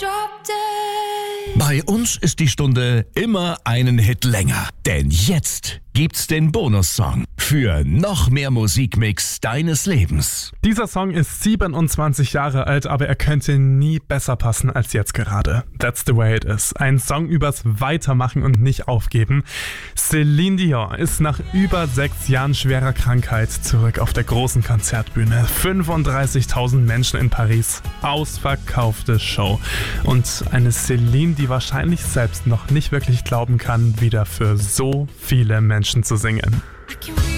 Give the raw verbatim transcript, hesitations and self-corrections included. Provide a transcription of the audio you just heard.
drop dead. Bei uns ist die Stunde immer einen Hit länger. Denn jetzt gibt's den Bonussong für noch mehr Musikmix deines Lebens. Dieser Song ist siebenundzwanzig Jahre alt, aber er könnte nie besser passen als jetzt gerade. That's the way it is. Ein Song übers Weitermachen und nicht aufgeben. Céline Dion ist nach über sechs Jahren schwerer Krankheit zurück auf der großen Konzertbühne. fünfunddreißigtausend Menschen in Paris. Ausverkaufte Show. Und eine Céline, die wahrscheinlich selbst noch nicht wirklich glauben kann, wieder für so viele Menschen zu singen. I can